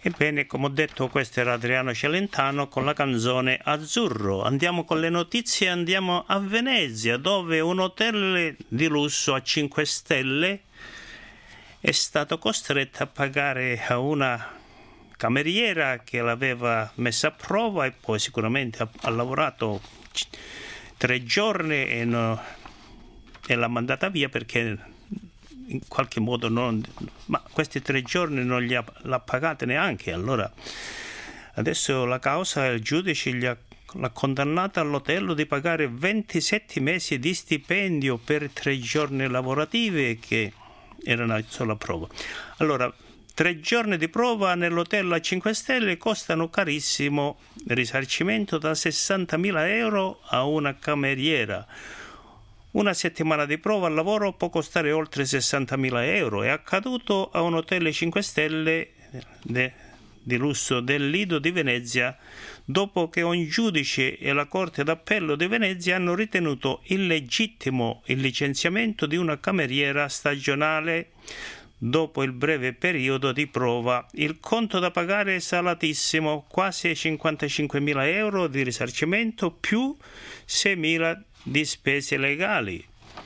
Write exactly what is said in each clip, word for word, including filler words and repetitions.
Ebbene, come ho detto, questo era Adriano Celentano con la canzone Azzurro. Andiamo con le notizie, andiamo a Venezia, dove un hotel di lusso a cinque stelle è stato costretto a pagare a una cameriera che l'aveva messa a prova e poi sicuramente ha, ha lavorato c- tre giorni e, no, e l'ha mandata via perché in qualche modo non, ma questi tre giorni non gli ha, l'ha pagata neanche. Allora adesso la causa, il giudice gli ha, l'ha condannata all'hotel di pagare ventisette mesi di stipendio per tre giorni lavorativi che erano solo a prova. Allora, tre giorni di prova nell'hotel a cinque stelle costano carissimo, risarcimento da sessantamila euro a una cameriera. Una settimana di prova al lavoro può costare oltre sessantamila euro. È accaduto a un hotel cinque stelle de, di lusso del Lido di Venezia, dopo che un giudice e la Corte d'Appello di Venezia hanno ritenuto illegittimo il licenziamento di una cameriera stagionale dopo il breve periodo di prova. Il conto da pagare è salatissimo, quasi cinquantacinquemila euro di risarcimento più seimila di spese legali.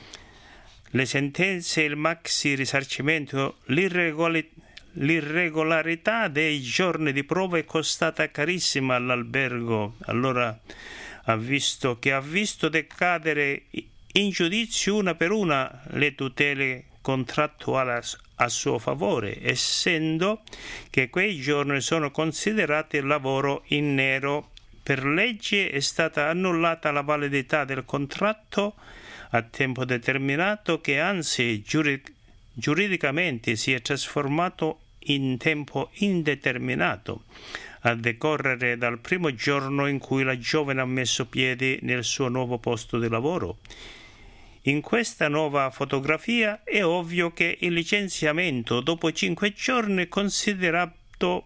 Le sentenze, il maxi risarcimento, l'irregolarità L'irregolarità dei giorni di prova è costata carissima all'albergo. Allora ha visto che ha visto decadere in giudizio una per una le tutele contrattuali a suo favore, essendo che quei giorni sono considerati lavoro in nero. Per legge è stata annullata la validità del contratto a tempo determinato, che anzi giurid- giuridicamente si è trasformato in tempo indeterminato, a decorrere dal primo giorno in cui la giovane ha messo piede nel suo nuovo posto di lavoro. In questa nuova fotografia è ovvio che il licenziamento dopo cinque giorni è considerato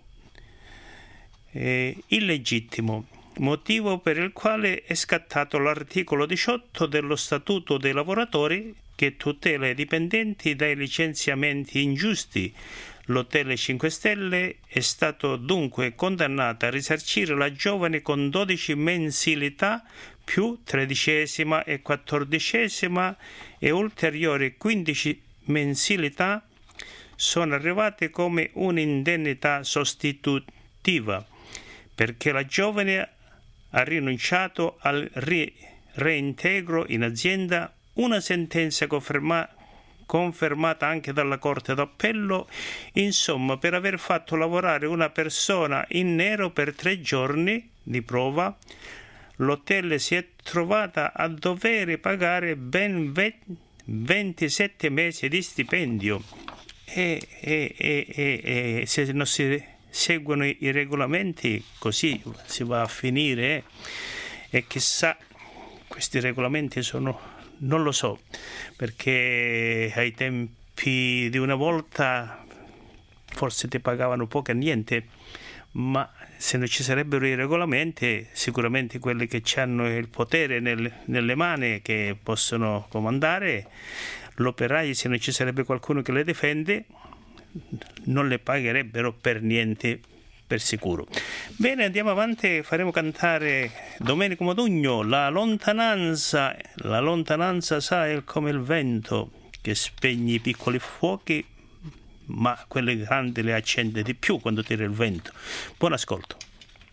eh, illegittimo, motivo per il quale è scattato l'articolo diciotto dello Statuto dei lavoratori che tutela i dipendenti dai licenziamenti ingiusti. L'hotel cinque stelle è stato dunque condannato a risarcire la giovane con dodici mensilità più tredicesima e quattordicesima e ulteriori quindici mensilità sono arrivate come un'indennità sostitutiva, perché la giovane ha rinunciato al ri- reintegro in azienda, una sentenza conferma- confermata anche dalla Corte d'Appello. Insomma, per aver fatto lavorare una persona in nero per tre giorni di prova, l'hotel si è trovata a dover pagare ben ventisette mesi di stipendio e, e, e, e, e se non si seguono i regolamenti così si va a finire, e chissà, questi regolamenti sono, non lo so, perché ai tempi di una volta forse ti pagavano poco e niente, ma se non ci sarebbero i regolamenti, sicuramente quelli che hanno il potere nel, nelle mani, che possono comandare, l'operaio, se non ci sarebbe qualcuno che le difende, non le pagherebbero per niente, per sicuro. Bene, andiamo avanti, faremo cantare Domenico Modugno, La lontananza. La lontananza, sai, è come il vento che spegne i piccoli fuochi, ma quelle grandi le accende di più quando tira il vento. Buon ascolto.